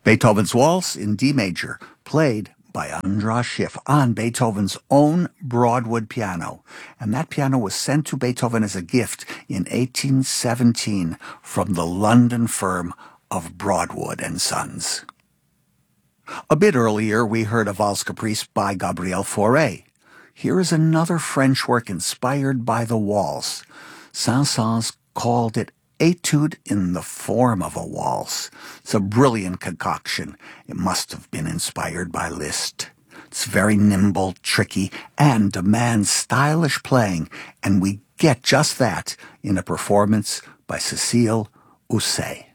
Beethoven's Waltz in D major, played by Andras Schiff on Beethoven's own Broadwood piano. And that piano was sent to Beethoven as a gift in 1817 from the London firm of Broadwood and Sons. A bit earlier, we heard a Valse Caprice by Gabriel Fauré. Here is another French work inspired by the waltz. Saint-Saëns called it Etude in the Form of a Waltz. It's a brilliant concoction. It must have been inspired by Liszt. It's very nimble, tricky, and demands stylish playing, and we get just that in a performance by Cécile Housset.